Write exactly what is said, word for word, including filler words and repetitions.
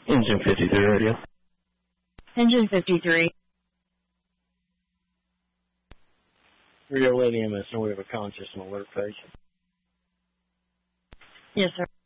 Engine fifty-three radio. Engine fifty-three. Radio Lady M S, and we have a conscious and alert patient. Yes, sir.